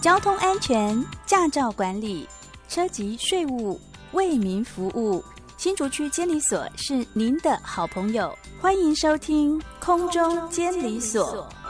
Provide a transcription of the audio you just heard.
交通安全、驾照管理、车籍税务，为民服务。新竹区监理所是您的好朋友，欢迎收听空中监理所。